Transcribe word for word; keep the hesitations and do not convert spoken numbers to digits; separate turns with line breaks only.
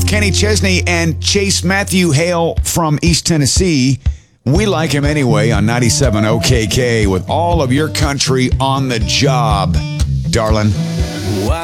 Kenny Chesney and Chase Matthew hail from East Tennessee. We like him anyway on ninety-seven O K K with all of your country on the job, darling.